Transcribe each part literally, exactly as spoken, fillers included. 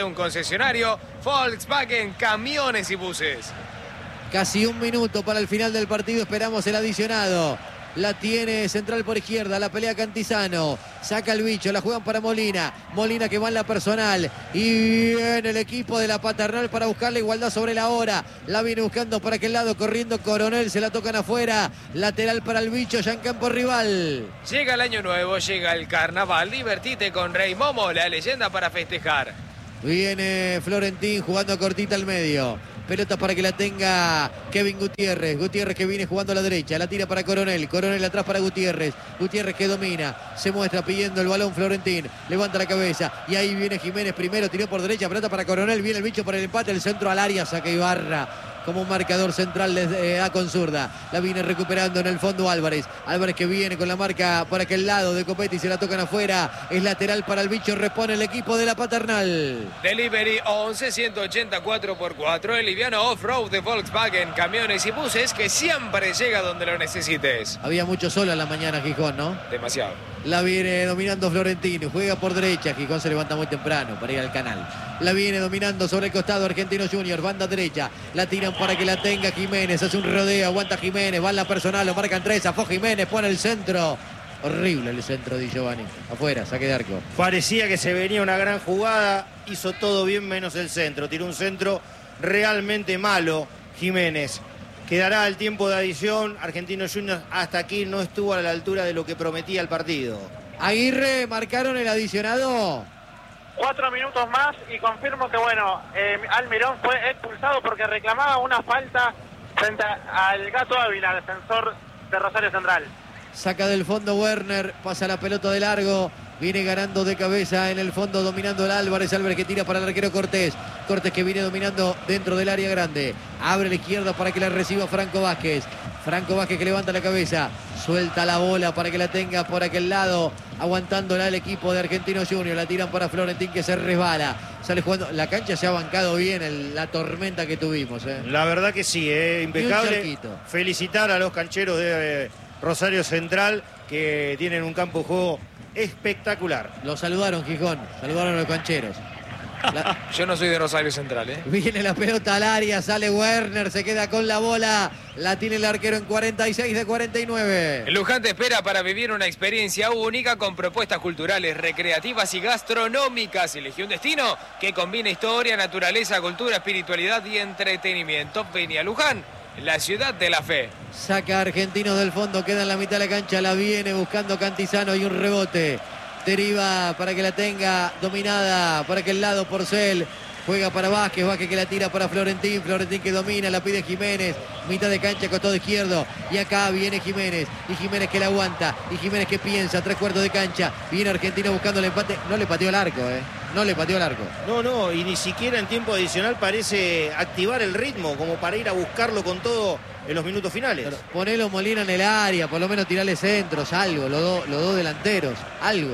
Un concesionario Volkswagen Camiones y Buses. Casi un minuto para el final del partido. Esperamos el adicionado. La tiene Central por izquierda. La pelea Cantizano. Saca el bicho. La juegan para Molina. Molina que va en la personal. Y viene el equipo de la Paternal para buscar la igualdad sobre la hora. La viene buscando para aquel lado. Corriendo Coronel. Se la tocan afuera. Lateral para el bicho. Ya en campo rival. Llega el año nuevo. Llega el carnaval. Divertite con Rey Momo. La leyenda para festejar. Viene Florentín jugando cortita al medio. Pelota para que la tenga Kevin Gutiérrez. Gutiérrez que viene jugando a la derecha. La tira para Coronel. Coronel atrás para Gutiérrez. Gutiérrez que domina. Se muestra pidiendo el balón Florentín. Levanta la cabeza. Y ahí viene Jiménez primero. Tiró por derecha. Pelota para Coronel. Viene el bicho por el empate. El centro al área. Saca Ibarra. Como un marcador central le da con zurda. La viene recuperando en el fondo Álvarez. Álvarez que viene con la marca por aquel lado de Copetti. Se la tocan afuera. Es lateral para el bicho. Repone el equipo de la Paternal. Delivery once ciento ochenta cuatro por cuatro. El liviano off-road de Volkswagen Camiones y Buses que siempre llega donde lo necesites. Había mucho sol en la mañana Gijón, ¿no? Demasiado. La viene dominando Florentino. Juega por derecha. Gijón se levanta muy temprano para ir al canal. La viene dominando sobre el costado Argentino Junior. Banda derecha. La tiran para que la tenga Jiménez. Hace un rodeo. Aguanta Jiménez. Va en la personal. Lo marcan tres. Afó Jiménez. Pone el centro. Horrible el centro de Giovanni. Afuera. Saque de arco. Parecía que se venía una gran jugada. Hizo todo bien menos el centro. Tiró un centro realmente malo Jiménez. Quedará el tiempo de adición. Argentino Junior hasta aquí no estuvo a la altura de lo que prometía el partido. Aguirre, ¿marcaron el adicionado? Cuatro minutos más y confirmo que, bueno, eh, Almirón fue expulsado porque reclamaba una falta frente al Gato Ávila, defensor de Rosario Central. Saca del fondo Werner, pasa la pelota de largo. Viene ganando de cabeza en el fondo, dominando el Álvarez. Álvarez que tira para el arquero Cortés. Cortés que viene dominando dentro del área grande. Abre la izquierda para que la reciba Franco Vázquez. Franco Vázquez que levanta la cabeza. Suelta la bola para que la tenga por aquel lado. Aguantándola el equipo de Argentino Junior. La tiran para Florentín que se resbala. Sale jugando. La cancha se ha bancado bien el, la tormenta que tuvimos. ¿eh? La verdad que sí, eh, impecable. Felicitar a los cancheros de eh, Rosario Central que tienen un campo de juego espectacular. Lo saludaron, Gijón. Saludaron a los cancheros. La... Yo no soy de Rosario Central, ¿eh? Viene la pelota al área, sale Werner, se queda con la bola. La tiene el arquero en cuarenta y seis de cuarenta y nueve. El Luján te espera para vivir una experiencia única con propuestas culturales, recreativas y gastronómicas. Elegí un destino que combina historia, naturaleza, cultura, espiritualidad y entretenimiento. Vení a Luján, la ciudad de la fe. Saca Argentinos del fondo, queda en la mitad de la cancha, la viene buscando Cantizano y un rebote. Deriva para que la tenga dominada por aquel lado Porcel. Juega para Vázquez, Vázquez que la tira para Florentín, Florentín que domina, la pide Jiménez, mitad de cancha, costado izquierdo, y acá viene Jiménez, y Jiménez que la aguanta, y Jiménez que piensa, tres cuartos de cancha, viene Argentino buscando el empate, no le pateó el arco, eh, no le pateó el arco. No, no, y ni siquiera en tiempo adicional parece activar el ritmo, como para ir a buscarlo con todo en los minutos finales. Pero ponelo Molina en el área, por lo menos tirarle centros, algo, los dos los dos delanteros, algo.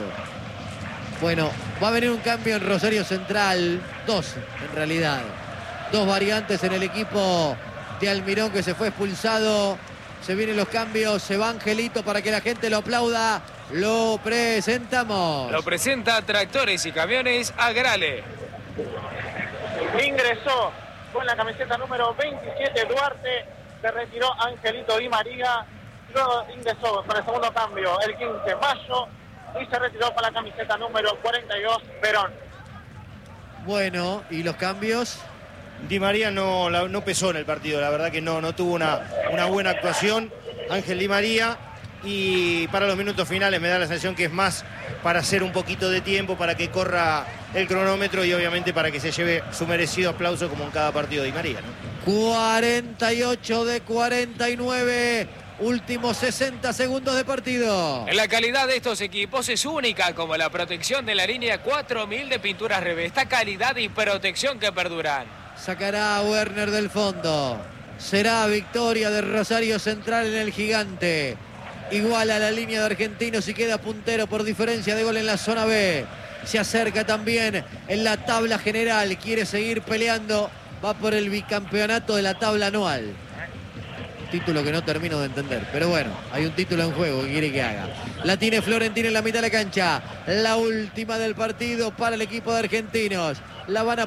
Bueno, va a venir un cambio en Rosario Central, dos en realidad. Dos variantes en el equipo de Almirón que se fue expulsado. Se vienen los cambios, se va Angelito para que la gente lo aplauda. Lo presentamos. Lo presenta Tractores y Camiones Agrale. Ingresó con la camiseta número veintisiete Duarte, se retiró Angelito Di María, luego ingresó con el segundo cambio el quince Mayo y se retiró con la camiseta número cuarenta y dos Verón. Bueno, ¿y los cambios? Di María no, la, no pesó en el partido, la verdad que no, no tuvo una, una buena actuación Ángel Di María, y para los minutos finales me da la sensación que es más para hacer un poquito de tiempo, para que corra el cronómetro y obviamente para que se lleve su merecido aplauso como en cada partido de Di María, ¿no? cuarenta y ocho de cuarenta y nueve. Últimos sesenta segundos de partido. La calidad de estos equipos es única, como la protección de la línea cuatro mil de pinturas Revesta, calidad y protección que perduran. Sacará a Werner del fondo. Será victoria de Rosario Central en el Gigante. Igual a la línea de Argentinos y queda puntero por diferencia de gol en la zona B. Se acerca también en la tabla general. Quiere seguir peleando. Va por el bicampeonato de la tabla anual. Título que no termino de entender, pero bueno, hay un título en juego que quiere que haga. La tiene Florentino en la mitad de la cancha. La última del partido para el equipo de Argentinos. La van a